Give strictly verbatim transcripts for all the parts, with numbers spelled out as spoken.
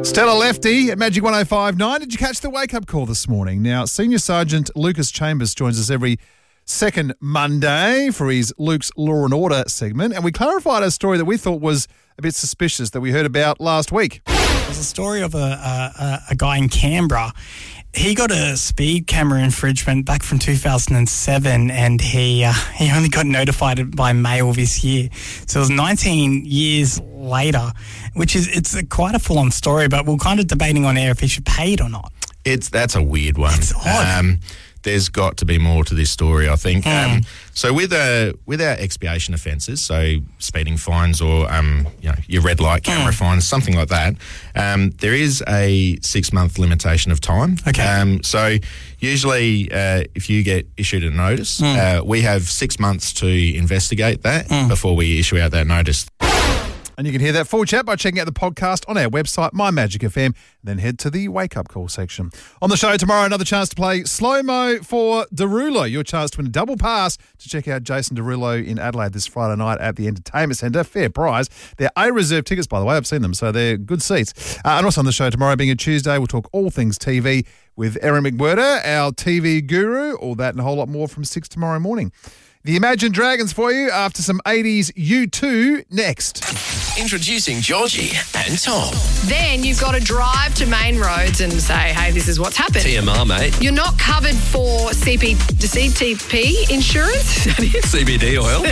Stella Lefty at Magic one oh five point nine. Did you catch the wake-up call this morning? Now, Senior Sergeant Lucas Chambers joins us every second Monday for his Luke's Law and Order segment, and we clarified a story that we thought was a bit suspicious that we heard about last week. There's a story of a, a, a guy in Canberra. He got a speed camera infringement back from two thousand seven, and he uh, he only got notified by mail this year. So it was nineteen years later, which is it's a, quite a full-on story, but we're kind of debating on air if he should pay it or not. It's That's a weird one. It's odd. Um, there's got to be more to this story, I think. Mm. Um, so with uh, with our expiation offences, so speeding fines or um, you know your red light camera Mm. fines, something like that, um, there is a six-month limitation of time. Okay. Um, so usually uh, if you get issued a notice, Mm. uh, we have six months to investigate that Mm. before we issue out that notice. And you can hear that full chat by checking out the podcast on our website, My Magic F M, and then head to the wake-up call section. On the show tomorrow, another chance to play Slow-Mo for Derulo. Your chance to win a double pass to check out Jason Derulo in Adelaide this Friday night at the Entertainment Centre. Fair prize. They're A-reserve tickets, by the way. I've seen them, so they're good seats. Uh, and also on the show tomorrow, being a Tuesday, we'll talk all things T V with Erin McWhirter, our T V guru. All that and a whole lot more from six tomorrow morning. The Imagine Dragons for you after some eighties U two next. Introducing Georgie and Tom. Then you've got to drive to main roads and say, hey, this is what's happened. T M R, mate. You're not covered for C P, C T P insurance? C B D oil.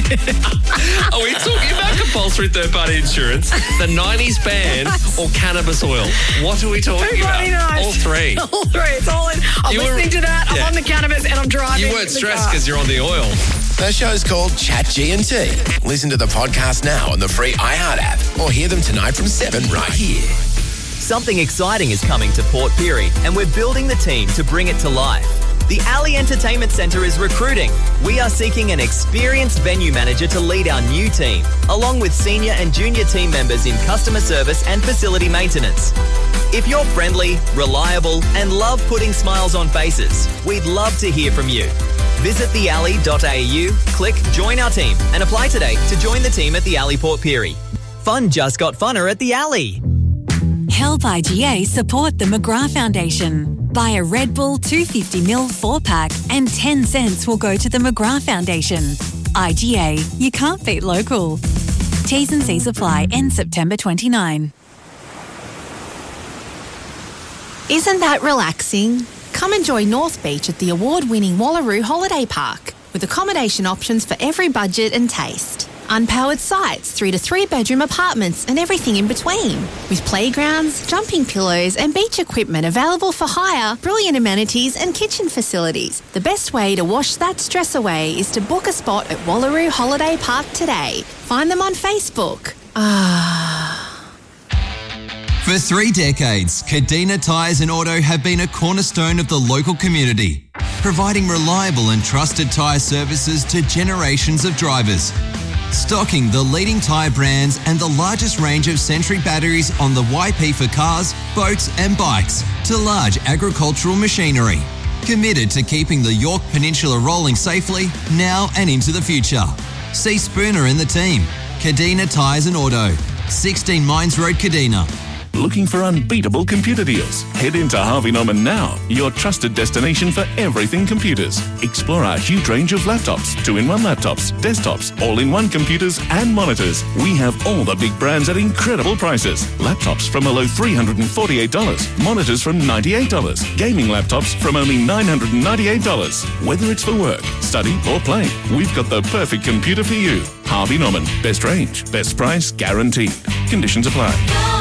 Are we talking about compulsory third-party insurance, the nineties ban, or cannabis oil? What are we talking Everybody about? knows. All three. All three. It's all in. I'm You were- listening to that. I'm yeah. on the cannabis and I'm driving. You weren't the stressed car. because you're on the oil. The show's called Chat G and T. Listen to the podcast now on the free iHeart app or hear them tonight from seven right here. Something exciting is coming to Port Pirie, and we're building the team to bring it to life. The Alley Entertainment Centre is recruiting. We are seeking an experienced venue manager to lead our new team, along with senior and junior team members in customer service and facility maintenance. If you're friendly, reliable, and love putting smiles on faces, we'd love to hear from you. Visit the alley dot a u, click Join Our Team, and apply today to join the team at the Alley Port Pirie. Fun just got funner at the Alley. Help I G A support the McGrath Foundation. Buy a Red Bull two hundred fifty milliliter four-pack and ten cents will go to the McGrath Foundation. I G A, you can't beat local. T's and C's apply, end September twenty-ninth. Isn't that relaxing? Come enjoy North Beach at the award-winning Wallaroo Holiday Park with accommodation options for every budget and taste. Unpowered sites, three to three bedroom apartments and everything in between. With playgrounds, jumping pillows and beach equipment available for hire, brilliant amenities and kitchen facilities. The best way to wash that stress away is to book a spot at Wallaroo Holiday Park today. Find them on Facebook. Ah... For three decades, Kadena Tyres and Auto have been a cornerstone of the local community, providing reliable and trusted tyre services to generations of drivers. Stocking the leading tyre brands and the largest range of Century batteries on the Y P for cars, boats and bikes to large agricultural machinery. Committed to keeping the York Peninsula rolling safely now and into the future. See Spooner and the team. Kadena Tyres and Auto, sixteen Mines Road, Kadena. Looking for unbeatable computer deals? Head into Harvey Norman now, your trusted destination for everything computers. Explore our huge range of laptops, two-in-one laptops, desktops, all-in-one computers and monitors. We have all the big brands at incredible prices. Laptops from a low three hundred forty-eight dollars, monitors from ninety-eight dollars, gaming laptops from only nine hundred ninety-eight dollars. Whether it's for work, study or play, we've got the perfect computer for you. Harvey Norman, best range, best price guaranteed. Conditions apply.